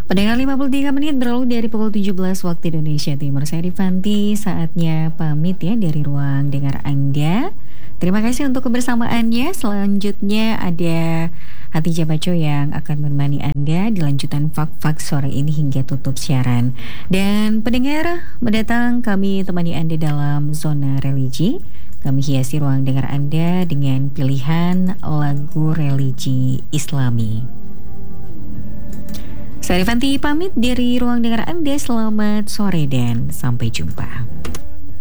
Pendengar 53 menit berlalu dari pukul 17 waktu Indonesia Timur. Saya Rifanti, saatnya pamit ya dari ruang dengar Anda. Terima kasih untuk kebersamaannya. Selanjutnya ada Hati Baco yang akan menemani Anda di lanjutan Fak-Fak sore ini hingga tutup siaran. Dan pendengar, mendatang kami temani Anda dalam zona religi. Kami hiasi ruang dengar Anda dengan pilihan lagu religi Islami. Saya Rifanti pamit dari ruang dengar Anda. Selamat sore dan sampai jumpa.